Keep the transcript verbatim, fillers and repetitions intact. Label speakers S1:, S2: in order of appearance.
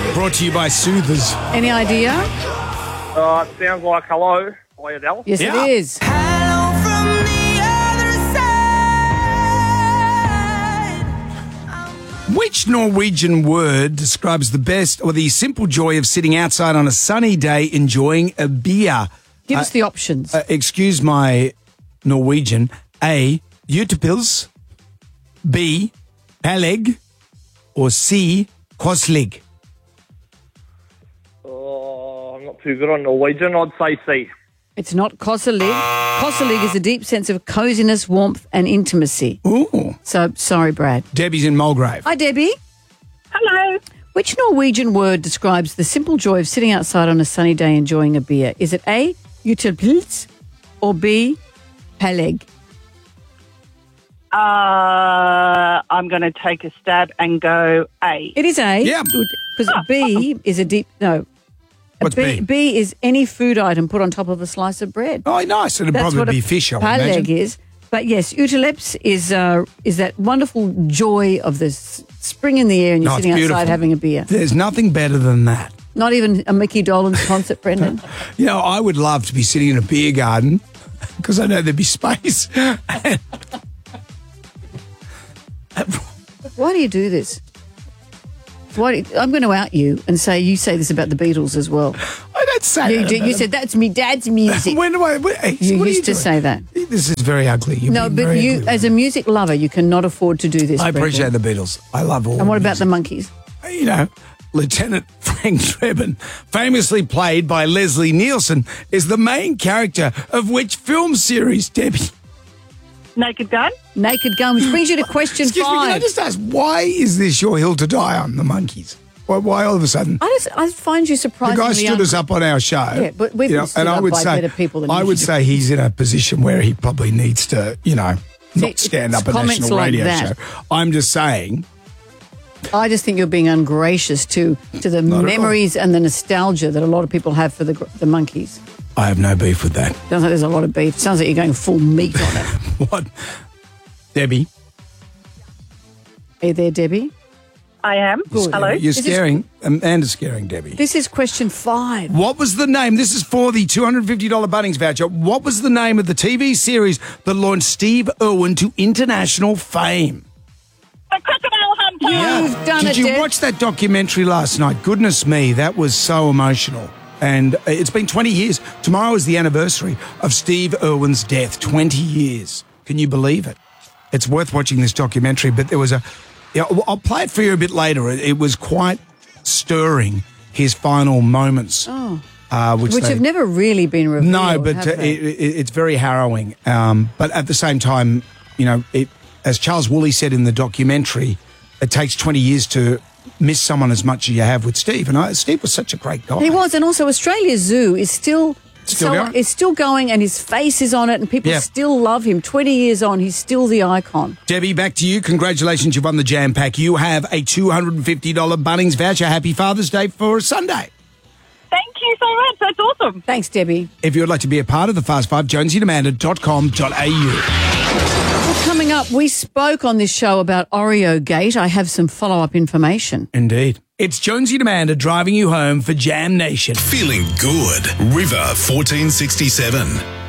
S1: Brought to you by Soothers.
S2: Any idea?
S3: Uh, it sounds like Hello by Adele.
S2: Yes,
S1: Yeah.
S2: it is.
S4: Hello from the other side.
S1: Which Norwegian word describes the best or the simple joy of sitting outside on a sunny day enjoying a beer?
S2: Give us the options.
S1: Uh, excuse my Norwegian. A. Jutepils. B. Paleg. Or C. Koslig.
S3: Oh, I'm not too good on Norwegian. I'd say C.
S2: It's not Kosselig. Kosselig is a deep sense of coziness, warmth, and intimacy.
S1: Ooh.
S2: So, sorry, Brad.
S1: Debbie's in Mulgrave.
S2: Hi, Debbie.
S5: Hello.
S2: Which Norwegian word describes the simple joy of sitting outside on a sunny day enjoying a beer? Is it A, Jutepils, or B, Paleg?
S5: Uh, I'm going to take a stab and go A.
S2: It is A.
S1: Yeah.
S2: Because B is a deep, no. A
S1: What's B?
S2: B is any food item put on top of a slice of bread.
S1: Oh, nice. It'd
S2: That's
S1: probably
S2: what a
S1: be fish, I would
S2: Paleg
S1: imagine.
S2: is. But yes, Uteleps is uh, is that wonderful joy of this spring in the air and you're
S1: No, it's
S2: sitting
S1: beautiful.
S2: outside having a beer.
S1: There's nothing better than that.
S2: Not even a Mickey Dolenz concert, Brendan.
S1: You know, I would love to be sitting in a beer garden because I know there'd be space.
S2: Why do you do this? Why do, I'm going to out you and say you say this about the Beatles as well.
S1: I don't say
S2: You,
S1: that.
S2: do, you said that's me dad's music.
S1: When do I? When, hey,
S2: You
S1: what are
S2: used to
S1: doing?
S2: say that.
S1: This is very ugly. You're
S2: No,
S1: being
S2: but
S1: very
S2: you,
S1: ugly.
S2: as a music lover, you cannot afford to do this.
S1: I
S2: Brendan.
S1: appreciate the Beatles. I love all.
S2: And what about
S1: music.
S2: the Monkeys?
S1: You know, Lieutenant Frank Drebin, famously played by Leslie Nielsen, is the main character of which film series, Debbie?
S5: Naked Gun?
S2: Naked Gun, which brings you to question
S1: Excuse me, can I
S2: five.
S1: just ask, why is this your hill to die on, the Monkeys? Why, why all of a sudden?
S2: I just I find you
S1: The
S2: surprisingly.
S1: guy stood
S2: un-
S1: us up on our show.
S2: Yeah, but we've
S1: you
S2: been
S1: know,
S2: stood
S1: and I
S2: up
S1: would
S2: by
S1: say,
S2: better people than
S1: I
S2: you
S1: would
S2: should.
S1: say he's in a position where he probably needs to, you know, not
S2: See,
S1: stand
S2: it's
S1: up a
S2: comments
S1: national
S2: like
S1: radio
S2: that.
S1: show. I'm just saying,
S2: I just think you're being ungracious to to the
S1: Not at all.
S2: memories and the nostalgia that a lot of people have for the gr- the Monkeys.
S1: I have no beef with that.
S2: Sounds like there's a lot of beef. Sounds like you're going full meat on it.
S1: What, Debbie?
S2: Are you there, Debbie?
S5: I am. Hello.
S1: You're
S2: This is-
S1: scaring, Amanda's scaring Debbie.
S2: This is question five.
S1: What was the name? This is for the two hundred fifty dollars Bunnings voucher. What was the name of the T V series that launched Steve Irwin to international fame?
S5: The Crocodile Hunter.
S2: You've done
S1: Did
S2: it,
S1: you
S2: Deb.
S1: watch that documentary last night? Goodness me, that was so emotional. And it's been twenty years. Tomorrow is the anniversary of Steve Irwin's death. twenty years. Can you believe it? It's worth watching this documentary, but there was a... Yeah, I'll play it for you a bit later. It, it was quite stirring, his final moments.
S2: Oh.
S1: Uh, which
S2: Which
S1: they-
S2: have never really been revealed.
S1: No, but
S2: have
S1: uh,
S2: they?
S1: it, it, it's very harrowing. Um, but at the same time, you know, it, as Charles Woolley said in the documentary, it takes twenty years to miss someone as much as you have with Steve. And I, Steve was such a great guy.
S2: He was, and also Australia Zoo is still
S1: Still
S2: so-
S1: going?
S2: It's still going, and his face is on it, and people
S1: Yeah.
S2: still love him. Twenty years on, he's still the icon.
S1: Debbie, back to you. Congratulations, you've won the Jam Pack. You have a two hundred fifty dollars Bunnings voucher. Happy Father's Day for Sunday.
S5: Thank you so much. That's awesome.
S2: Thanks, Debbie.
S1: If you would like to be a part of the Fast Five, jonesy and amanda dot com dot a u.
S2: Well, coming up, we spoke on this show about Oreo Gate. I have some follow-up information.
S1: Indeed. It's Jonesy and Amanda driving you home for Jam Nation.
S6: Feeling good. River fourteen sixty-seven.